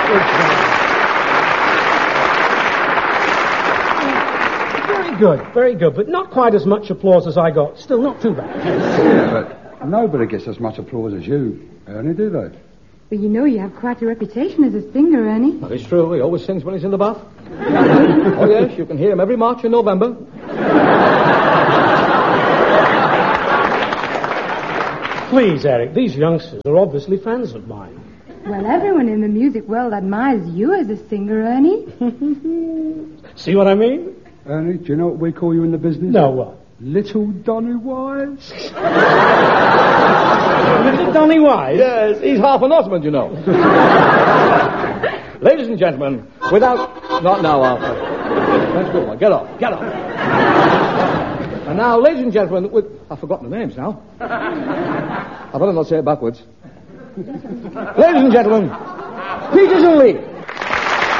Very good, but not quite as much applause as I got. Still not too bad. Yeah, but nobody gets as much applause as you, Ernie, do they? Well, you know you have quite a reputation as a singer, Ernie. That is true. He always sings when he's in the bath. Oh, yes, you can hear him every March and November. Please, Eric, these youngsters are obviously fans of mine. Well, everyone in the music world admires you as a singer, Ernie. See what I mean? Ernie, do you know what we call you in the business? No, what? Little Donny Wise. Little Donny Wise? Yes, he's half an Osmond, you know. Ladies and gentlemen, without... Not now, Arthur. Let's go on. Get up. And now, ladies and gentlemen, I've forgotten the names now. I better not say it backwards. Ladies and gentlemen, Peters and Lee.